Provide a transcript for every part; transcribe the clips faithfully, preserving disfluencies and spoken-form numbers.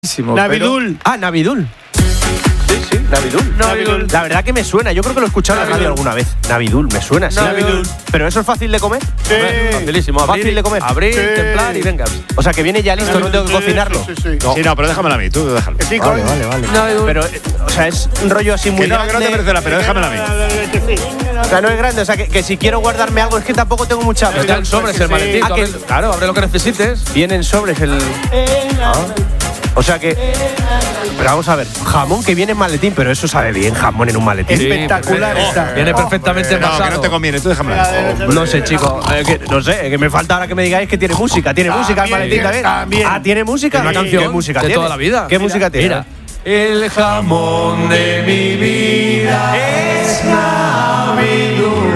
Navidul. Pero... Ah, Navidul. Sí, sí, Navidul. Navidul. La verdad que me suena. Yo creo que lo he escuchado en la radio alguna vez. Navidul, me suena. Sí. Navidul. ¿Pero eso es fácil de comer? Sí. Facilísimo. Abrir, Fácil de comer. Abrir, sí. templar y venga. O sea, que viene ya listo, no tengo que cocinarlo. Sí, sí, sí. No. Sí, no, pero déjamela a mí, tú déjalo. Sí, vale, vale, vale. Navidul. Pero, o sea, es un rollo así muy que no, grande. que no te merece la pena, déjamela a mí. O sea, no es grande. O sea, que, que si quiero guardarme algo es que tampoco tengo mucha... Está en sobres el maletín. Ah, que- Claro, abre lo que necesites. Vienen sobres el... Ah. O sea que... Pero vamos a ver, jamón que viene en maletín, pero eso sabe bien, jamón en un maletín. Sí, Espectacular perfecto. está. Viene perfectamente No, envasado. que no te conviene, tú déjamela. No sé, chicos, eh, que- no sé, que me falta ahora que me digáis que tiene música. ¿Tiene música el maletín también? también. Ah, ¿tiene música? Una Sí. canción ¿Qué música de tiene? toda la vida. ¿Qué Mira, música tiene? Mira. El jamón de mi vida es Navidul.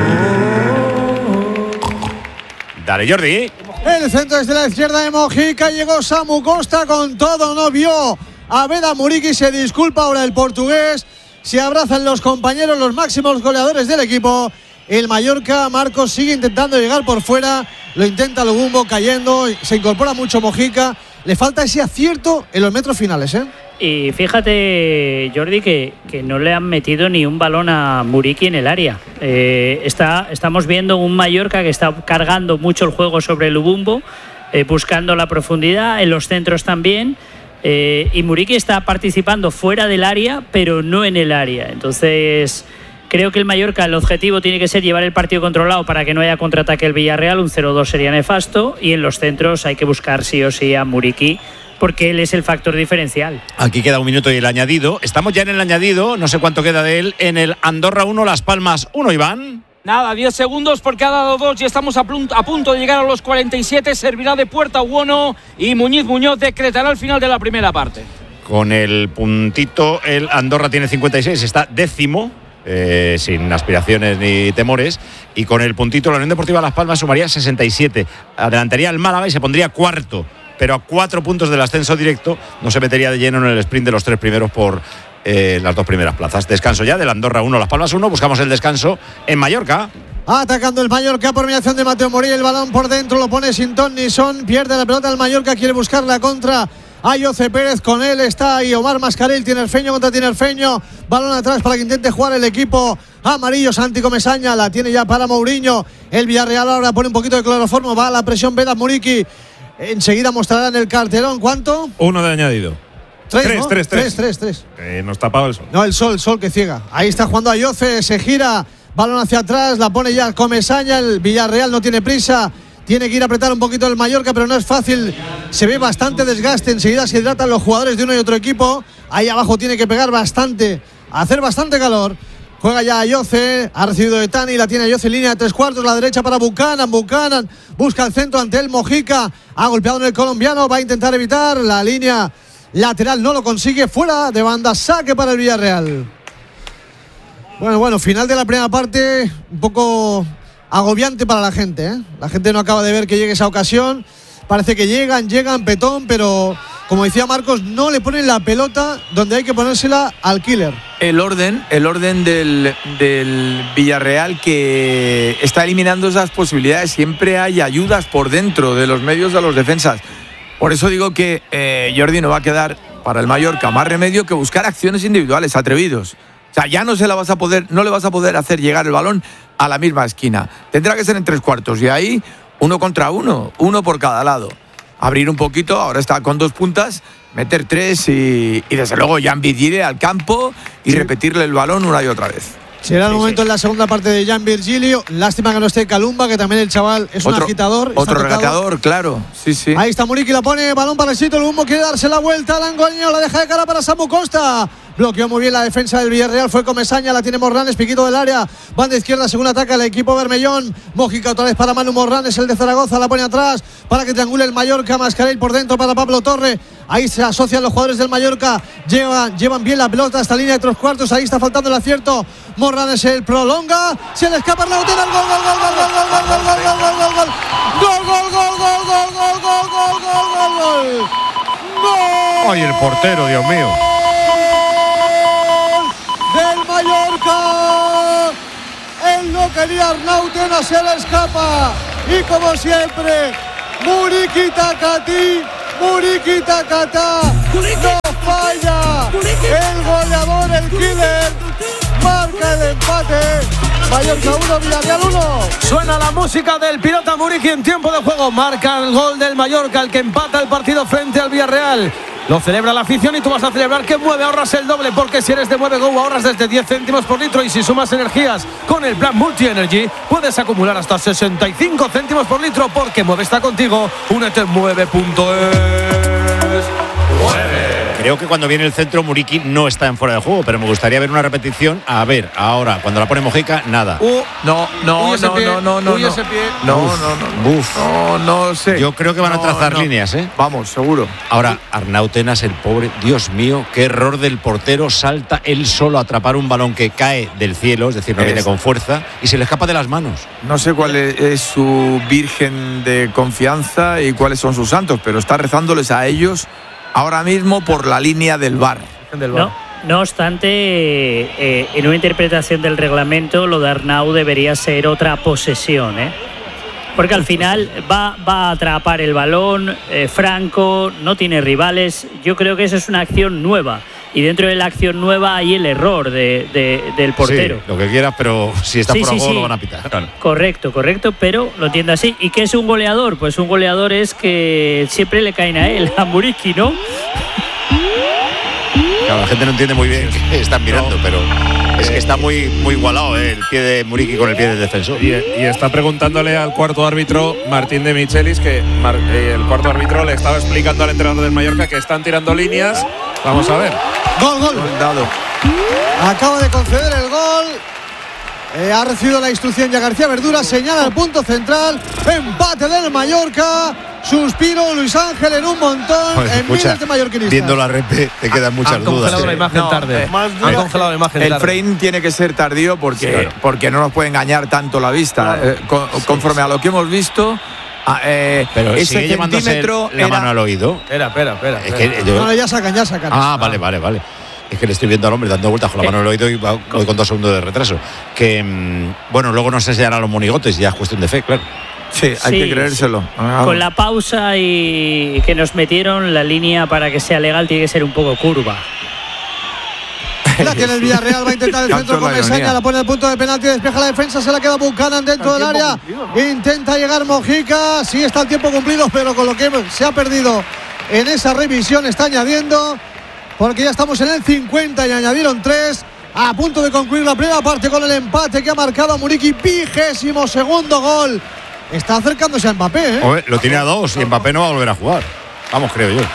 Dale, Jordi. El centro desde la izquierda de Mojica. Llegó Samu Costa con todo. No vio a Beda Muriqui. Se disculpa ahora el portugués. Se abrazan los compañeros, los máximos goleadores del equipo. El Mallorca, Marcos, sigue intentando llegar por fuera. Lo intenta Lubumbo cayendo. Se incorpora mucho Mojica. Le falta ese acierto en los metros finales, ¿eh? Y fíjate, Jordi, que, que no le han metido ni un balón a Muriqui en el área. Eh, está, estamos viendo un Mallorca que está cargando mucho el juego sobre el Lubumbo, eh, buscando la profundidad, en los centros también. Eh, y Muriqui está participando fuera del área, pero no en el área. Entonces, creo que el Mallorca, el objetivo tiene que ser llevar el partido controlado para que no haya contraataque el Villarreal. Un cero dos sería nefasto. Y en los centros hay que buscar sí o sí a Muriqui, porque él es el factor diferencial. Aquí queda un minuto y el añadido. Estamos ya en el añadido, no sé cuánto queda de él, en el Andorra uno, Las Palmas uno, Iván. Nada, diez segundos porque ha dado dos y estamos a punto, a punto de llegar a los cuarenta y siete. Servirá de puerta Uono y Muñiz Muñoz decretará el final de la primera parte. Con el puntito, el Andorra tiene cincuenta y seis, está décimo, eh, sin aspiraciones ni temores. Y con el puntito, la Unión Deportiva Las Palmas sumaría sesenta y siete. Adelantaría el Málaga y se pondría cuarto, pero a cuatro puntos del ascenso directo. No se metería de lleno en el sprint de los tres primeros por eh, las dos primeras plazas. Descanso ya del Andorra uno, Las Palmas uno. Buscamos el descanso en Mallorca. Atacando el Mallorca por mediación de Mateo Morí. El balón por dentro lo pone sin ton ni son. Pierde la pelota el Mallorca. Quiere buscar la contra a José Pérez. Con él está ahí Omar Mascarell. Tinerfeño contra Tinerfeño. Balón atrás para que intente jugar el equipo amarillo. Santi Comesaña la tiene ya para Mourinho. El Villarreal ahora pone un poquito de cloroformo. Va a la presión Beda Muriqui. Enseguida mostrarán el cartelón. ¿Cuánto? Uno de añadido. Tres, tres, ¿no? tres, tres, tres. tres, tres. Eh, nos tapaba el sol. No, el sol, el sol que ciega. Ahí está jugando a Yoce, se gira, balón hacia atrás, la pone ya Comesaña. El Villarreal no tiene prisa, tiene que ir a apretar un poquito el Mallorca, pero no es fácil. Se ve bastante desgaste, enseguida se hidratan los jugadores de uno y otro equipo. Ahí abajo tiene que pegar bastante, hacer bastante calor. Juega ya a Yoce, ha recibido de Tani, la tiene Yoce en línea de tres cuartos, la derecha para Buchanan. Buchanan busca el centro ante el Mojica, ha golpeado en el colombiano, va a intentar evitar la línea lateral, no lo consigue, fuera de banda, saque para el Villarreal. Bueno, bueno, final de la primera parte, un poco agobiante para la gente, ¿eh? La gente no acaba de ver que llegue esa ocasión, parece que llegan, llegan, petón, pero como decía Marcos, no le ponen la pelota donde hay que ponérsela al killer. El orden, el orden del, del Villarreal que está eliminando esas posibilidades. Siempre hay ayudas por dentro de los medios de los defensas. Por eso digo que eh, Jordi no va a quedar para el Mallorca más remedio que buscar acciones individuales, atrevidos. O sea, ya no se la vas a poder, no le vas a poder hacer llegar el balón a la misma esquina. Tendrá que ser en tres cuartos y ahí uno contra uno, uno por cada lado. Abrir un poquito, ahora está con dos puntas, meter tres y, y desde luego Jan Vigile al campo y sí, repetirle el balón una y otra vez. Será el sí, momento sí. en la segunda parte de Jan Virgilio. Lástima que no esté Calumba, que también el chaval es otro, un agitador. Otro regateador, claro. Sí, sí. Ahí está Muriqui, la pone, balón para el sitio. El Lumbo quiere darse la vuelta. Langoño la deja de cara para Samu Costa. Bloqueó muy bien la defensa del Villarreal. Fue Comesaña, la tiene Morranes, piquito del área. Banda izquierda, según ataca el equipo Bermellón. Mojica otra vez para Manu Morranes, el de Zaragoza. La pone atrás para que triangule el Mallorca. Mascarell por dentro para Pablo Torre. Ahí se asocian los jugadores del Mallorca. Llevan, llevan bien la pelota hasta línea de tres cuartos. Ahí está faltando el acierto. Morranes el prolonga. Se le escapa la botella. Gol, gol, gol, gol, gol, gol, gol, gol, gol, gol, gol, gol. Gol, gol, gol, gol, gol, gol, gol, gol, gol, gol. Gol. Ay, el portero, Dios mío. Del Mallorca. Él no quería Arnautena, se le escapa. Y como siempre, Muriqui Takati, Muriqui Takata. empate. Mallorca uno, Villarreal uno. Suena la música del Pilota Muriqui en tiempo de juego. Marca el gol del Mallorca, el que empata el partido frente al Villarreal. Lo celebra la afición y tú vas a celebrar que Mueve ahorras el doble, porque si eres de Mueve Go ahorras desde diez céntimos por litro y si sumas energías con el plan Multi Energy puedes acumular hasta sesenta y cinco céntimos por litro, porque Mueve está contigo. Únete en mueve punto es. Creo que cuando viene el centro Muriqui no está en fuera de juego, pero me gustaría ver una repetición. A ver, ahora, cuando la pone Mojica, nada. Uh, no, no, Uy, ese no, pie. no, no, no, Uy, no. ese pie. No, Uf, no, no, no. uf. No, no sé. Yo creo que van a No, trazar no. líneas, ¿eh? Vamos, seguro. Ahora, Arnau Tenas, el pobre, Dios mío, qué error del portero. Salta él solo a atrapar un balón que cae del cielo, es decir, no Es- viene con fuerza, y se le escapa de las manos. No sé cuál es, es su virgen de confianza y cuáles son sus santos, pero está rezándoles a ellos ahora mismo por la línea del V A R. No, no obstante, eh, en una interpretación del reglamento, lo de Arnau debería ser otra posesión, ¿eh? Porque al final va, va a atrapar el balón, eh, Franco, no tiene rivales. Yo creo que eso es una acción nueva. Y dentro de la acción nueva hay el error de, de- del portero. Sí, lo que quieras, pero si está Sí, por sí, juego sí. lo van a pitar. Claro. Correcto, correcto, pero lo entiendo así. ¿Y qué es un goleador? Pues un goleador es que siempre le caen a él, a Muriqui, ¿no? Claro, la gente no entiende muy bien qué están mirando, pero es que está muy, muy igualado, ¿eh? El pie de Muriqui con el pie del defensor. Y, y está preguntándole al cuarto árbitro, Martín de Michelis, que Mar- eh, el cuarto árbitro le estaba explicando al entrenador del Mallorca que están tirando líneas. Vamos a ver. Gol, gol. Dado. Acaba de conceder el gol. Eh, ha recibido la instrucción ya García Verdura. Señala el punto central. Empate del Mallorca. Suspiro Luis Ángel en un montón. Joder, en escucha, miles de mallorquinistas. viendo la repe te quedan muchas Han dudas. congelado ¿eh? la imagen No, tarde. eh, más Han dura- congelado la imagen El tarde. frame tiene que ser tardío porque, Sí, claro. porque no nos puede engañar tanto la vista. Eh, con- conforme a lo que hemos visto, a- eh, Pero ese sigue llevándose centímetro la era- mano al oído. Espera, espera, espera. Es que yo- No, no, ya sacan, ya sacan. Ah, vale, vale, vale. Es que le estoy viendo al hombre dando vueltas con la mano en el oído y va- voy con dos segundos de retraso. Que, mm, bueno, luego nos enseñarán los monigotes, ya es cuestión de fe, claro. Sí, hay Sí, que creérselo. Ah, Con la pausa y que nos metieron, la línea para que sea legal tiene que ser un poco curva. La tiene el Villarreal, va a intentar el Capto centro con la Mesaña, ironía. la pone el punto de penalti, despeja la defensa, se la queda Buchanan dentro del área. Intenta llegar Mojica, sí está el tiempo cumplido, pero con lo que se ha perdido en esa revisión está añadiendo, porque ya estamos en el cincuenta y añadieron tres. A punto de concluir la primera parte con el empate que ha marcado a Muriqui, vigésimo segundo gol. Está acercándose a Mbappé, ¿eh? Oye, lo tiene a dos y Mbappé no va a volver a jugar. Vamos, creo yo.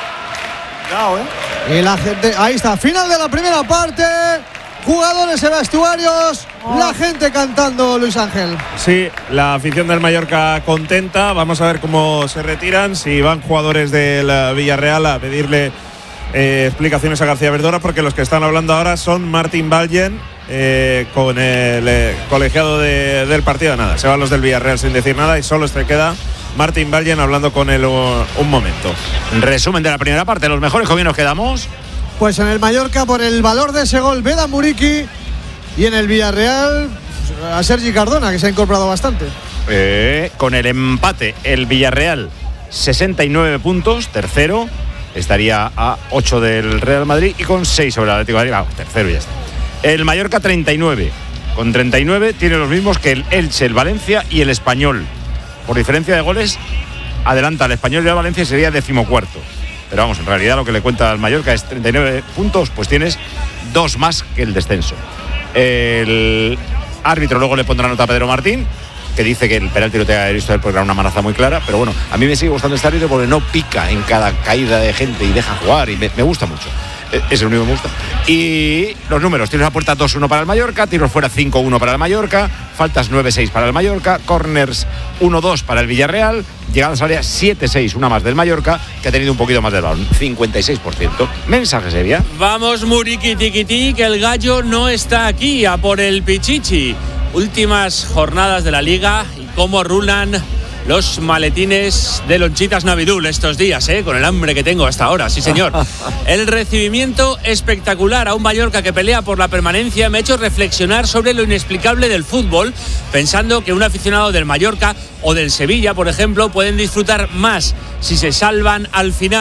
Y la gente, ahí está, final de la primera parte. Jugadores en vestuarios, la gente cantando, Luis Ángel. Sí, la afición del Mallorca contenta. Vamos a ver cómo se retiran. Si van jugadores del eh, Villarreal a pedirle eh, explicaciones a García Verdora, porque los que están hablando ahora son Martín Ballen eh, con el eh, colegiado de- del partido. Nada, se van los del Villarreal sin decir nada y solo se queda Martín Ballen hablando con él un, un momento. Resumen de la primera parte, los mejores, ¿con quién nos quedamos? Pues en el Mallorca, por el valor de ese gol, Veda Muriqui. Y en el Villarreal, a Sergi Cardona, que se ha incorporado bastante. Eh, con el empate, el Villarreal, sesenta y nueve puntos, tercero. Estaría a ocho del Real Madrid y con seis sobre el Atlético de Madrid. Vamos, tercero y ya está. El Mallorca, treinta y nueve. Con treinta y nueve tiene los mismos que el Elche, el Valencia y el Español. Por diferencia de goles, adelanta al Español y al Valencia y sería decimocuarto. Pero vamos, en realidad lo que le cuenta al Mallorca es treinta y nueve puntos, pues tienes dos más que el descenso. El árbitro luego le pondrá nota a Pedro Martín, que dice que el penalti lo tenga que haber visto él porque era una manaza muy clara, pero bueno, a mí me sigue gustando este árbitro porque no pica en cada caída de gente y deja jugar y me, me gusta mucho. Eh, Es el único que me gusta. Y los números, tiros a puerta dos uno para el Mallorca, tiros fuera cinco uno para el Mallorca, faltas nueve seis para el Mallorca, corners uno dos para el Villarreal, llegadas al área siete seis, una más del Mallorca, que ha tenido un poquito más del balón, cincuenta y seis por ciento. Mensaje Sevilla. Vamos, Muriqui tiquití, que el gallo no está aquí, a por el Pichichi. Últimas jornadas de la Liga y cómo rulan los maletines de lonchitas Navidul estos días, ¿eh? Con el hambre que tengo hasta ahora, sí señor. El recibimiento espectacular a un Mallorca que pelea por la permanencia me ha hecho reflexionar sobre lo inexplicable del fútbol, pensando que un aficionado del Mallorca o del Sevilla, por ejemplo, pueden disfrutar más si se salvan al final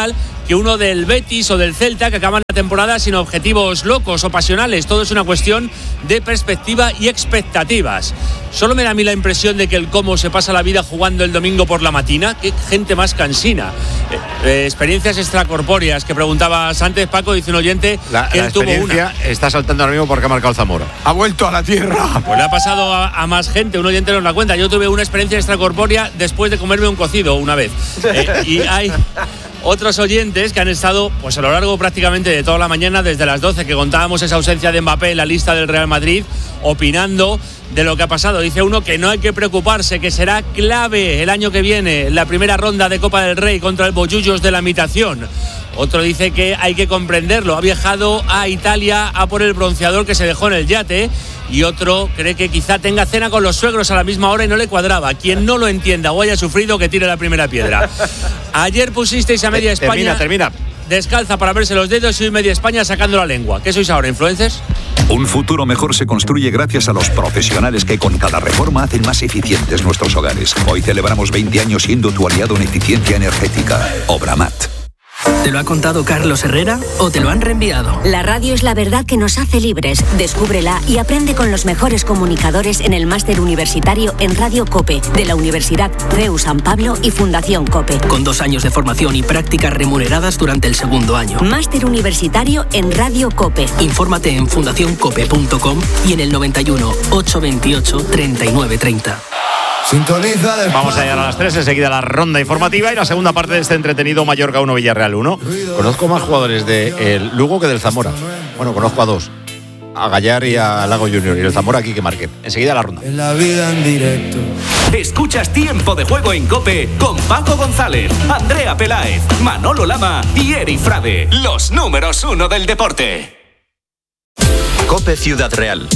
que uno del Betis o del Celta, que acaban la temporada sin objetivos locos o pasionales. Todo es una cuestión de perspectiva y expectativas. Solo me da a mí la impresión de que el Como se pasa la vida jugando el domingo por la matina. Qué gente más cansina. Eh, eh, experiencias extracorpóreas que preguntabas antes, Paco, dice un oyente la, que la él tuvo una. Está saltando ahora mismo porque ha marcado el Zamora. Ha vuelto a la tierra. Pues le ha pasado a, a más gente, un oyente nos la cuenta. Yo tuve una experiencia extracorpórea después de comerme un cocido una vez. Eh, y hay otros oyentes que han estado pues a lo largo prácticamente de toda la mañana, desde las doce, que contábamos esa ausencia de Mbappé en la lista del Real Madrid, opinando de lo que ha pasado. Dice uno que no hay que preocuparse, que será clave el año que viene la primera ronda de Copa del Rey contra el Bollullos de la Imitación. Otro dice que hay que comprenderlo, ha viajado a Italia a por el bronceador que se dejó en el yate. Y otro cree que quizá tenga cena con los suegros a la misma hora y no le cuadraba. Quien no lo entienda o haya sufrido, que tire la primera piedra. Ayer pusisteis a media España Termina, termina. descalza para verse los dedos y hoy media España sacando la lengua. ¿Qué sois ahora, influencers? Un futuro mejor se construye gracias a los profesionales que con cada reforma hacen más eficientes nuestros hogares. Hoy celebramos veinte años siendo tu aliado en eficiencia energética. Obramat. ¿Te lo ha contado Carlos Herrera o te lo han reenviado? La radio es la verdad que nos hace libres. Descúbrela y aprende con los mejores comunicadores en el máster universitario en Radio COPE de la Universidad CEU San Pablo y Fundación COPE. Con dos años de formación y prácticas remuneradas durante el segundo año. Máster universitario en Radio COPE. Infórmate en fundación cope punto com y en el noventa y uno, ochocientos veintiocho, treinta y nueve treinta. Sintoniza. Vamos a llegar a las tres, enseguida la ronda informativa y la segunda parte de este entretenido Mallorca uno, Villarreal uno. Conozco más jugadores del Lugo que del Zamora. Bueno, conozco a dos. A Gallar y a Lago Junior. Y el Zamora aquí que marque. Enseguida la ronda. En la vida en directo. Escuchas Tiempo de Juego en COPE con Paco González, Andrea Peláez, Manolo Lama y Eri Frade. Los números uno del deporte. COPE Ciudad Real.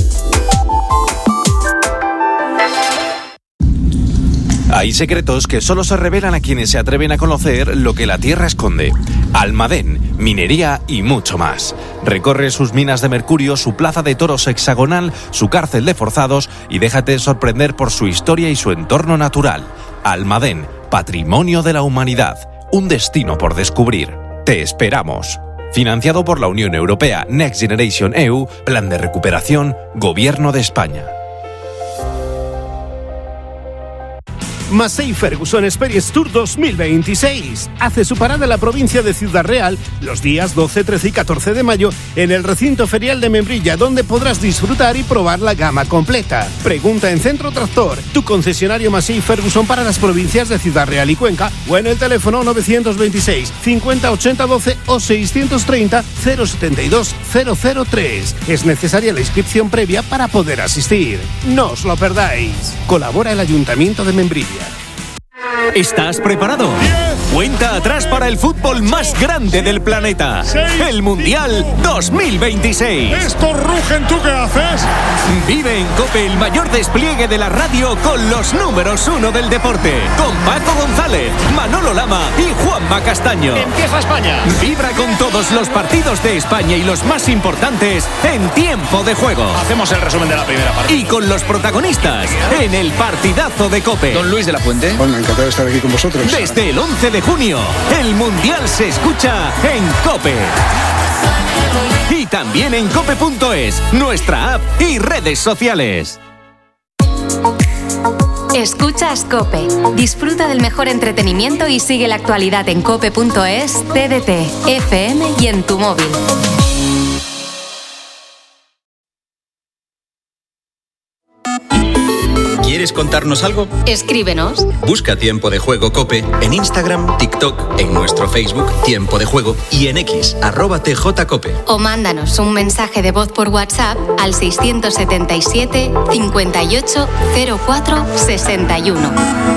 Hay secretos que solo se revelan a quienes se atreven a conocer lo que la tierra esconde. Almadén, minería y mucho más. Recorre sus minas de mercurio, su plaza de toros hexagonal, su cárcel de forzados y déjate sorprender por su historia y su entorno natural. Almadén, patrimonio de la humanidad, un destino por descubrir. Te esperamos. Financiado por la Unión Europea, Next Generation E U, Plan de Recuperación, Gobierno de España. Massey Ferguson Experience Tour dos mil veintiséis. Hace su parada en la provincia de Ciudad Real los días doce, trece y catorce de mayo en el recinto ferial de Membrilla, donde podrás disfrutar y probar la gama completa. Pregunta en Centro Tractor, tu concesionario Massey Ferguson para las provincias de Ciudad Real y Cuenca, o en el teléfono novecientos veintiséis, cincuenta, ochenta, doce o seiscientos treinta, cero setenta y dos, cero cero tres. Es necesaria la inscripción previa para poder asistir. No os lo perdáis. Colabora el Ayuntamiento de Membrilla. ¿Estás preparado? Cuenta atrás para el fútbol más grande del planeta. El Mundial dos mil veintiséis. ¡Estos rugen! ¿Tú qué haces? Vive en COPE el mayor despliegue de la radio con los números uno del deporte. Con Paco González, Manolo Lama y Juanma Castaño. ¡Empieza España! Vibra con todos los partidos de España y los más importantes en Tiempo de Juego. Hacemos el resumen de la primera parte. Y con los protagonistas en el partidazo de COPE. Don Luis de la Fuente. Bueno, encantado de estar aquí con vosotros. Desde el once de junio, el Mundial se escucha en COPE. Y también en cope punto es, nuestra app y redes sociales. Escuchas COPE. Disfruta del mejor entretenimiento y sigue la actualidad en cope punto es, T D T, F M y en tu móvil. ¿Quieres contarnos algo? Escríbenos. Busca Tiempo de Juego COPE en Instagram, TikTok, en nuestro Facebook Tiempo de Juego y en X, arroba T J COPE. O mándanos un mensaje de voz por WhatsApp al seiscientos setenta y siete, cincuenta y ocho, cero cuatro, sesenta y uno.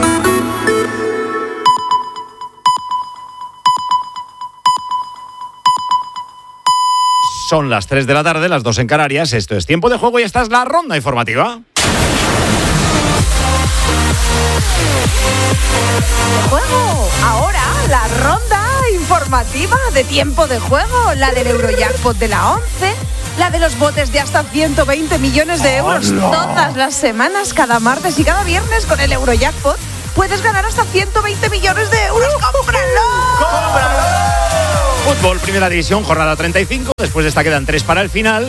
Son las tres de la tarde, las dos en Canarias. Esto es Tiempo de Juego y esta es la ronda informativa. Juego, ahora la ronda informativa de Tiempo de Juego, la del Eurojackpot de la once, la de los botes de hasta ciento veinte millones de euros todas las semanas, cada martes y cada viernes con el Eurojackpot. Puedes ganar hasta ciento veinte millones de euros. ¡Cómpralo! ¡Cómpralo! Fútbol, primera división, jornada treinta y cinco. Después de esta quedan tres para el final.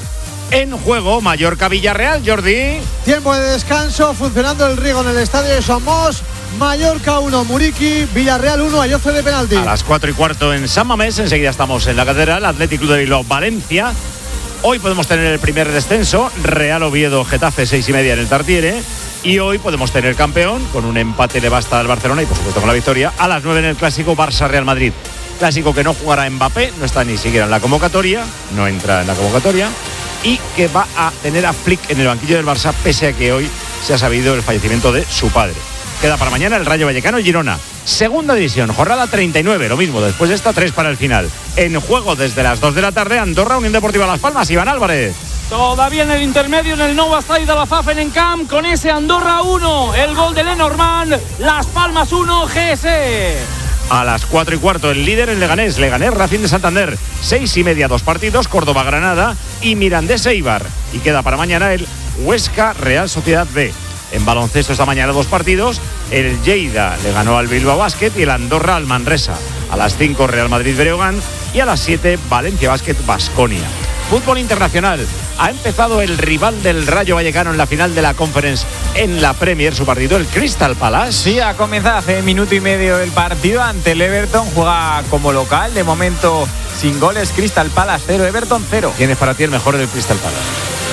En juego, Mallorca-Villarreal, Jordi. Tiempo de descanso, funcionando el riego en el estadio de Somos. Mallorca uno, Muriqui, Villarreal uno, Ayoce de penalti. A las cuatro y cuarto en San Mamés, enseguida estamos en la Catedral, Athletic Club de Bilbao, Valencia. Hoy podemos tener el primer descenso, Real Oviedo, Getafe, seis y media en el Tartiere. Y hoy podemos tener campeón, con un empate le basta al Barcelona y por supuesto con la victoria, a las nueve en el clásico Barça-Real Madrid. Clásico que no jugará Mbappé, no está ni siquiera en la convocatoria, no entra en la convocatoria, y que va a tener a Flick en el banquillo del Barça, pese a que hoy se ha sabido el fallecimiento de su padre. Queda para mañana el Rayo Vallecano-Girona. Segunda división, jornada treinta y nueve, lo mismo, después de esta, tres para el final. En juego desde las dos de la tarde, Andorra, Unión Deportiva Las Palmas, Iván Álvarez. Todavía en el intermedio, en el Nova Stade de la Pfaffenencamp, con ese Andorra uno, el gol de Lenormand, Las Palmas uno, G S. A las cuatro y cuarto, el líder en Leganés, Leganés Racing de Santander. Seis y media, dos partidos, Córdoba-Granada y Mirandés-Eibar. Y queda para mañana el Huesca Real Sociedad B. En baloncesto esta mañana dos partidos, el Lleida le ganó al Bilbao Basket y el Andorra al Manresa. A las cinco Real Madrid Breogán y a las siete Valencia Basket Baskonia. Fútbol internacional, ha empezado el rival del Rayo Vallecano en la final de la Conference en la Premier, su partido, el Crystal Palace. Sí, ha comenzado hace minuto y medio el partido ante el Everton, juega como local, de momento sin goles, Crystal Palace cero, Everton cero. ¿Quién es para ti el mejor del Crystal Palace?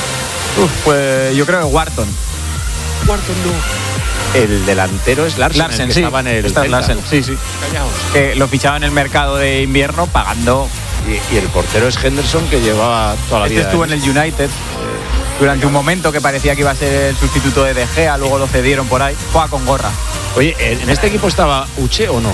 Uf, pues yo creo que Wharton. Wharton no. El delantero es Larsen, Larsen el que sí, estaba en el está Celta. Larsen, sí, sí. Callaos. Que lo fichaba en el mercado de invierno pagando. Y, y el portero es Henderson, que llevaba toda la este vida. Estuvo en el United eh, durante un momento que parecía que iba a ser el sustituto de De Gea, luego lo cedieron por ahí, juega con gorra. Oye, ¿en este equipo estaba Uche o no?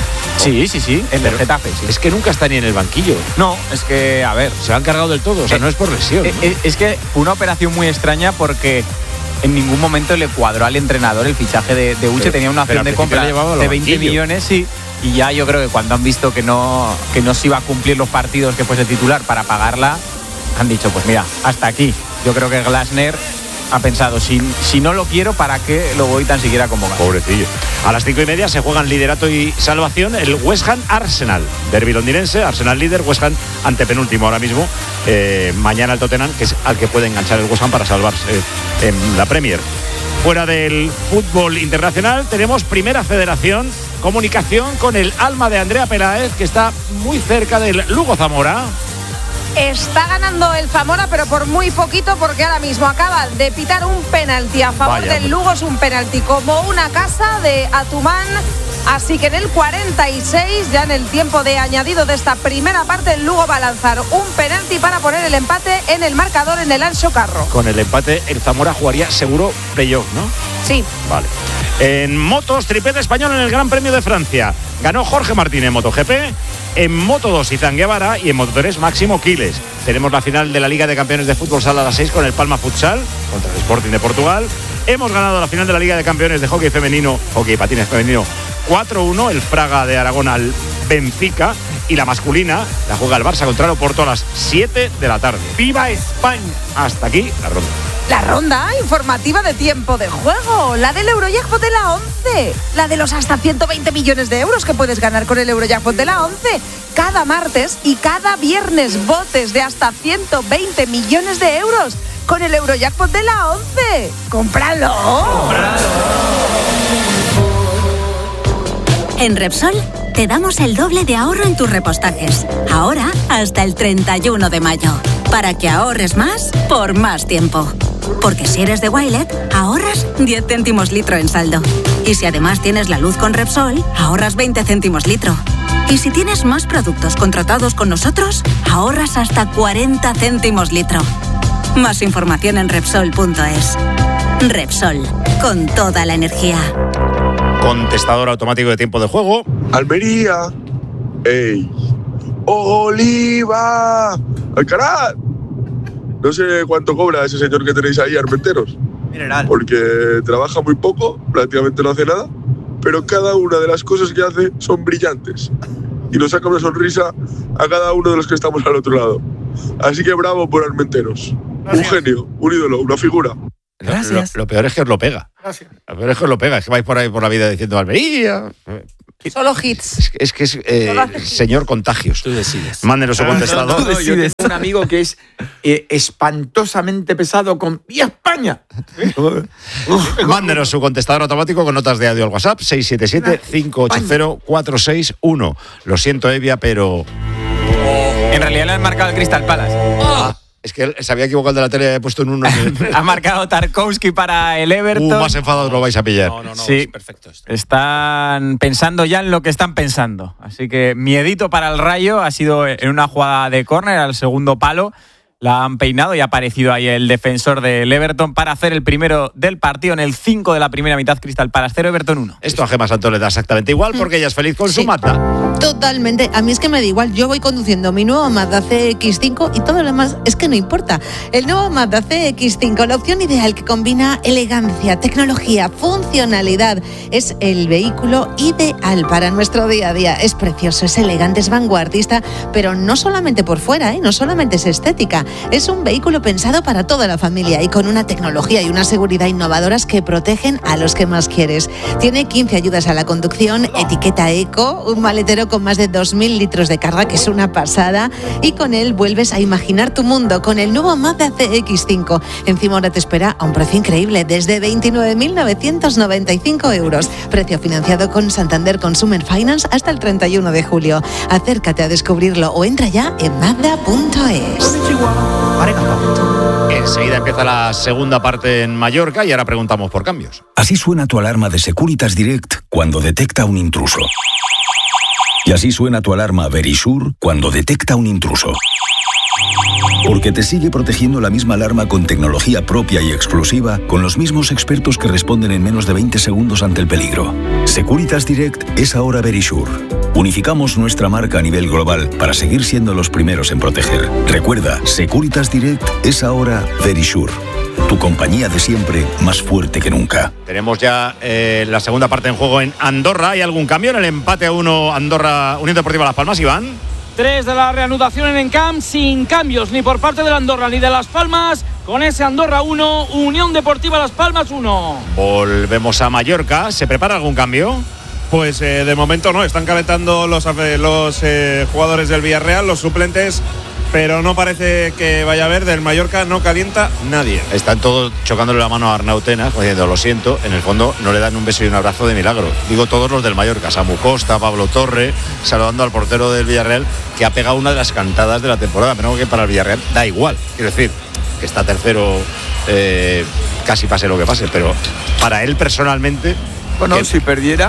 Sí, sí, sí, en el Getafe, sí. Es que nunca está ni en el banquillo. No, es que, a ver, se han cargado del todo, o sea, eh, no es por lesión. Eh, ¿no? eh, es que fue una operación muy extraña porque en ningún momento le cuadró al entrenador el fichaje de, de Uche, pero, tenía una opción de compra de veinte millones, sí. Y ya yo creo que cuando han visto que no, que no se iba a cumplir los partidos que fuese titular para pagarla, han dicho, pues mira, hasta aquí. Yo creo que Glasner ha pensado, si, si no lo quiero, ¿para qué lo voy tan siquiera a convocar? Pobrecillo. A las cinco y media se juegan liderato y salvación el West Ham Arsenal. Derbi londinense, Arsenal líder, West Ham antepenúltimo ahora mismo. Eh, mañana el Tottenham, que es al que puede enganchar el West Ham para salvarse eh, en la Premier. Fuera del fútbol internacional tenemos Primera Federación, comunicación con el alma de Andrea Peláez, que está muy cerca del Lugo Zamora. Está ganando el Zamora, pero por muy poquito, porque ahora mismo acaba de pitar un penalti a favor Vaya, del Lugo. Es un penalti como una casa de Atumán. Así que en el cuarenta y seis, ya en el tiempo de añadido de esta primera parte, el Lugo va a lanzar un penalti para poner el empate en el marcador en el Anxo Carro. Con el empate, el Zamora jugaría seguro playoff, ¿no? Sí. Vale. En motos, tripete español en el Gran Premio de Francia. Ganó Jorge Martín en MotoGP. En Moto dos, Izan Guevara. Y en Moto tres, Máximo Quiles. Tenemos la final de la Liga de Campeones de Fútbol Sala a las seis con el Palma Futsal contra el Sporting de Portugal. Hemos ganado la final de la Liga de Campeones de Hockey Femenino, Hockey Patines Femenino, cuatro uno, el Fraga de Aragón al Benfica. Y la masculina la juega el Barça contra el Oporto a las siete de la tarde. ¡Viva España! Hasta aquí la ronda. La ronda informativa de tiempo de juego, la del Eurojackpot de la once, la de los hasta ciento veinte millones de euros que puedes ganar con el Eurojackpot de la once. Cada martes y cada viernes botes de hasta ciento veinte millones de euros con el Eurojackpot de la once. ¡Cómpralo! En Repsol te damos el doble de ahorro en tus repostajes. Ahora hasta el treinta y uno de mayo. Para que ahorres más por más tiempo. Porque si eres de Wilet, ahorras diez céntimos litro en saldo. Y si además tienes la luz con Repsol, ahorras veinte céntimos litro. Y si tienes más productos contratados con nosotros, ahorras hasta cuarenta céntimos litro. Más información en Repsol punto es. Repsol, con toda la energía. Contestador automático de tiempo de juego. Almería. ¡Ey! ¡Oliva! ¡Alcaraz! No sé cuánto cobra ese señor que tenéis ahí, Armenteros. Mineral. Porque trabaja muy poco, prácticamente no hace nada, pero cada una de las cosas que hace son brillantes. Y nos saca una sonrisa a cada uno de los que estamos al otro lado. Así que bravo por Armenteros. Gracias. Un genio, un ídolo, una figura. Gracias. Lo, lo peor es que os lo pega. Gracias. Lo peor es que os lo pega. Es que vais por ahí por la vida diciendo Almería. Solo hits. Es, es que es eh, señor Contagios. Tú decides. Mándenos su contestador. No, no, no, yo tengo un amigo que es eh, espantosamente pesado con ¡Vía España! Mándenos su contestador automático con notas de audio al WhatsApp seis siete siete, cinco ocho cero, cuatro seis uno. Lo siento, Evia, pero... En realidad le han marcado el Crystal Palace. Ah, es que él se había equivocado de la tele, he puesto en uno. Ha marcado Tarkowski para el Everton. Uh, más enfadados lo vais a pillar. No, no, no, Sí. es perfecto esto. Están pensando ya en lo que están pensando. Así que miedito para el Rayo. Ha sido en una jugada de córner al segundo palo. La han peinado y ha aparecido ahí el defensor del Everton para hacer el primero del partido en el cinco de la primera mitad. Crystal Palace cero, Everton uno. Esto a Gemma Santos le da exactamente igual porque ella es feliz con Sí. su Mazda. Totalmente, a mí es que me da igual, yo voy conduciendo mi nuevo Mazda C X cinco y todo lo demás es que no importa. El nuevo Mazda C X cinco, la opción ideal que combina elegancia, tecnología, funcionalidad, es el vehículo ideal para nuestro día a día. Es precioso, es elegante, es vanguardista, pero no solamente por fuera, ¿eh? No solamente es estética, es un vehículo pensado para toda la familia y con una tecnología y una seguridad innovadoras que protegen a los que más quieres. Tiene quince ayudas a la conducción, etiqueta eco, un maletero con más de dos mil litros de carga, que es una pasada, y con él vuelves a imaginar tu mundo con el nuevo Mazda C X cinco. Encima ahora te espera a un precio increíble, desde veintinueve mil novecientos noventa y cinco euros. Precio financiado con Santander Consumer Finance hasta el treinta y uno de julio. Acércate a descubrirlo o entra ya en mazda punto es. Enseguida empieza la segunda parte en Mallorca y ahora preguntamos por cambios. Así suena tu alarma de Securitas Direct cuando detecta un intruso. Y así suena tu alarma Verisure cuando detecta un intruso. Porque te sigue protegiendo la misma alarma con tecnología propia y exclusiva, con los mismos expertos que responden en menos de veinte segundos ante el peligro. Securitas Direct es ahora Verisure. Unificamos nuestra marca a nivel global para seguir siendo los primeros en proteger. Recuerda, Securitas Direct es ahora Verisure. Tu compañía de siempre, más fuerte que nunca. Tenemos ya eh, la segunda parte en juego en Andorra. ¿Hay algún cambio en el empate a uno Andorra Unión Deportiva Las Palmas, Iván? Tres de la reanudación en Encamp, sin cambios ni por parte de la Andorra ni de Las Palmas. Con ese Andorra uno, Unión Deportiva Las Palmas uno. Volvemos a Mallorca. ¿Se prepara algún cambio? Pues eh, de momento no, están calentando los, los eh, jugadores del Villarreal, los suplentes, pero no parece que vaya a haber. Del Mallorca no calienta nadie. Están todos chocándole la mano a Arnau Tenas, diciendo, lo siento, en el fondo no le dan un beso y un abrazo de milagro. Digo todos los del Mallorca, Samu Costa, Pablo Torre, saludando al portero del Villarreal, que ha pegado una de las cantadas de la temporada, pero que para el Villarreal da igual, quiero decir, que está tercero, eh, casi pase lo que pase, pero para él personalmente... Bueno, que, si perdiera...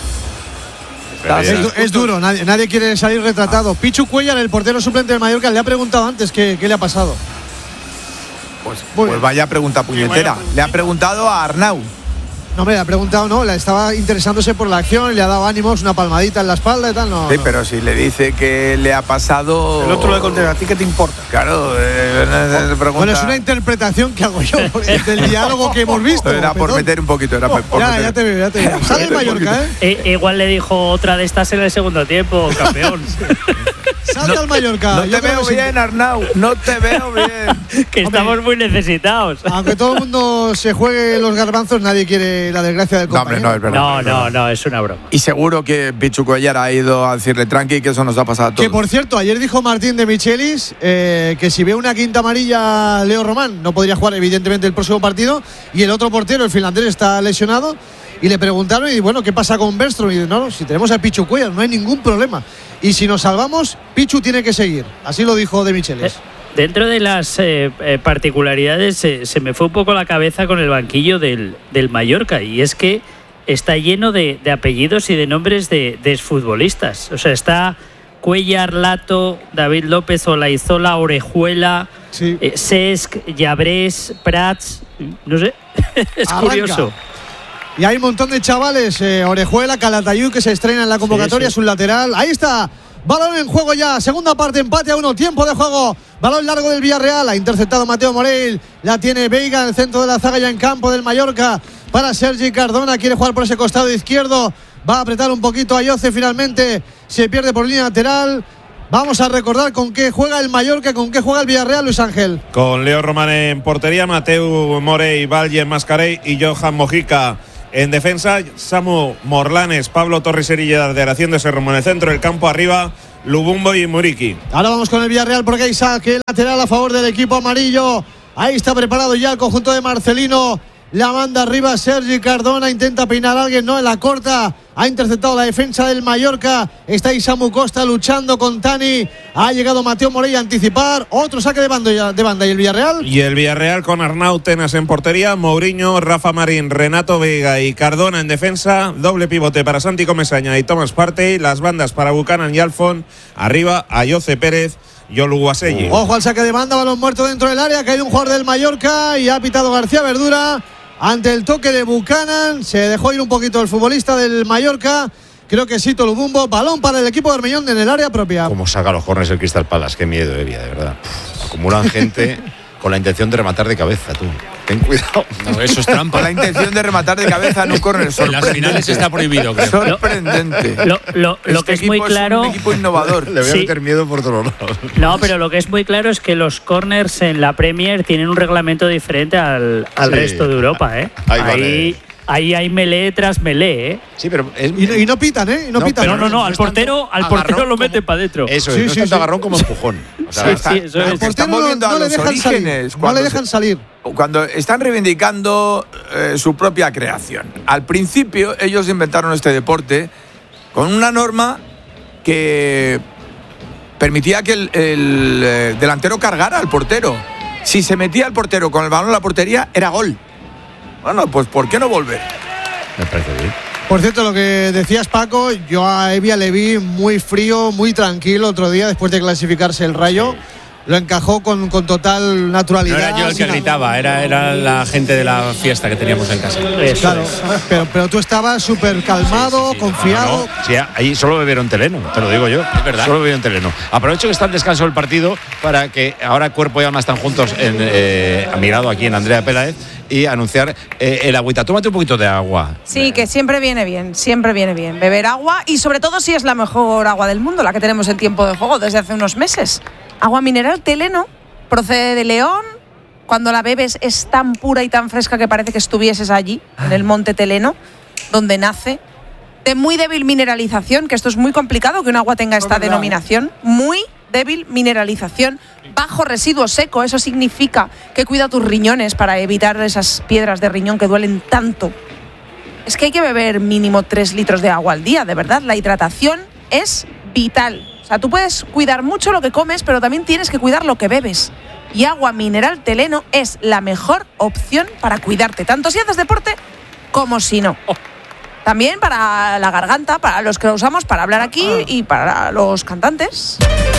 Es, es duro, nadie, nadie quiere salir retratado. Pichu Cuellar, el portero suplente del Mallorca, le ha preguntado antes qué, qué le ha pasado. Pues, pues vaya pregunta puñetera. Le ha preguntado a Arnau. No, me le ha preguntado, no, le estaba interesándose por la acción, le ha dado ánimos, una palmadita en la espalda y tal, no. Sí, no. pero si le dice que le ha pasado. El otro le contesta, ¿a ti qué te importa? Claro, eh, bueno, bueno, es una interpretación que hago yo del diálogo que hemos visto. Era por Petón. meter un poquito, era por, por ya, meter. ya te veo, ya te veo. Sale el Mallorca, ¿eh? E- igual le dijo otra de estas en el segundo tiempo, campeón. Salta al Mallorca. No Yo te creo veo que bien, sí. Arnau, no te veo bien. Que estamos muy necesitados. Aunque todo el mundo se juegue los garbanzos, nadie quiere la desgracia del No, hombre, compañero. no, es verdad. No, es verdad. no, no, es una broma. Y seguro que Pichu Cuellar ha ido a decirle tranqui, que eso nos ha pasado a todos. Que por cierto, ayer dijo Martín de Michelis eh, que si ve una quinta amarilla, Leo Román no podría jugar evidentemente el próximo partido, y el otro portero, el finlandés, está lesionado. Y le preguntaron, y bueno, ¿qué pasa con Bergström? Y dice, no, no, si tenemos a Pichu Cuellar, no hay ningún problema. Y si nos salvamos, Pichu tiene que seguir. Así lo dijo de Michelis. Eh, dentro de las eh, eh, particularidades, eh, se me fue un poco la cabeza con el banquillo del, del Mallorca, y es que está lleno de, de apellidos y de nombres de, de exfutbolistas. O sea, está Cuellar, Lato, David López, Olaizola, Orejuela, sí. eh, Cesc, Llabrés, Prats, no sé, es Arranca. curioso. Y hay un montón de chavales, eh, Orejuela, Calatayud, que se estrena en la convocatoria, Sí, sí. su lateral. Ahí está, balón en juego ya, segunda parte, empate a uno, tiempo de juego. Balón largo del Villarreal, ha interceptado Mateo Morell, la tiene Veiga en el centro de la zaga, ya en campo del Mallorca, para Sergi Cardona, quiere jugar por ese costado izquierdo, va a apretar un poquito a Yoce, finalmente se pierde por línea lateral. Vamos a recordar con qué juega el Mallorca, con qué juega el Villarreal, Luis Ángel. Con Leo Román en portería, Mateu Morey, Valle Mascarey y Johan Mojica En defensa, Samu Morlanes, Pablo Torres Erillarder haciéndose rumbo en el centro del campo. Arriba, Lubumbo y Muriqui. Ahora vamos con el Villarreal porque hay saque lateral a favor del equipo amarillo. Ahí está preparado ya el conjunto de Marcelino. La manda arriba Sergi Cardona, intenta peinar a alguien, no, en la corta. Ha interceptado la defensa del Mallorca. Está Isamu Costa luchando con Tani. Ha llegado Mateo Morey a anticipar. Otro saque de banda, de banda. ¿Y el Villarreal? Y el Villarreal con Arnau Tenas en portería, Mourinho, Rafa Marín, Renato Veiga y Cardona en defensa. Doble pivote para Santi Comesaña y Thomas Partey. Las bandas para Buchanan y Alfon. Arriba, Ayoce Pérez y Oluwaseyi. Ojo al saque de banda, balón muerto dentro del área. Ha caído un jugador del Mallorca y ha pitado García Verdura. Ante el toque de Buchanan, se dejó ir un poquito el futbolista del Mallorca. Creo que sí, Tolubumbo. Balón para el equipo de Armillón en el área propia. Como saca los corners el Crystal Palace, qué miedo, Evia, de verdad. Acumulan gente con la intención de rematar de cabeza, tú. Ten cuidado. No, eso es trampa. Con la intención de rematar de cabeza en un córner. En las finales está prohibido, creo. Sorprendente. Lo, lo, lo este que es muy claro. Es un equipo innovador. Le voy a Sí. meter miedo por todos lados. No, pero lo que es muy claro es que los corners en la Premier tienen un reglamento diferente al, al Sí. resto de Europa, ¿eh? Ahí Ahí, vale. ahí hay melee tras melee, ¿eh? Sí, pero es... Y, no- y no pitan, ¿eh? Y no, No, pitan. No, no, no, al es tanto portero, al agarrón portero lo como- meten para adentro. Eso es, Sí, no es sí, tanto sí. agarrón como empujón. O sea, Sí, está- sí, eso Al es. portero Están no, volviendo a no le los dejan salir. orígenes, No cuando le dejan se- salir. Cuando están reivindicando eh, su propia creación. Al principio ellos inventaron este deporte con una norma que permitía que el, el, eh, delantero cargara al portero. Si se metía el portero con el balón en la portería, era gol. Bueno, pues ¿por qué no volver? Me parece bien. Por cierto, lo que decías, Paco, yo a Evia le vi muy frío, muy tranquilo otro día después de clasificarse el Rayo. Lo encajó con, con total No naturalidad. era yo el que sin- gritaba, era, era la gente de la fiesta que teníamos en casa. Eso Claro, es. pero, pero tú estabas súper calmado, Sí, sí, sí. confiado. No, sí, ahí solo bebieron teleno, te lo digo yo. Es verdad. Solo bebieron teleno. Aprovecho que está el descanso del partido para que ahora cuerpo y alma están juntos en, eh, a mi lado aquí en Andrea Peláez y anunciar eh, el agüita. Tómate un poquito de agua. Sí, que siempre viene bien, siempre viene bien beber agua y sobre todo si es la mejor agua del mundo, la que tenemos en tiempo de juego desde hace unos meses. Agua mineral Teleno, procede de León. Cuando la bebes es tan pura y tan fresca que parece que estuvieses allí, en el monte Teleno, donde nace. De muy débil mineralización, que esto es muy complicado que un agua tenga esta denominación. Muy débil mineralización, bajo residuo seco. Eso significa que cuida tus riñones para evitar esas piedras de riñón que duelen tanto. Es que hay que beber mínimo tres litros de agua al día, de verdad. La hidratación es vital. O sea, tú puedes cuidar mucho lo que comes, pero también tienes que cuidar lo que bebes. Y agua mineral Teleno es la mejor opción para cuidarte, tanto si haces deporte como si no. También para la garganta, para los que lo usamos para hablar aquí y para los cantantes.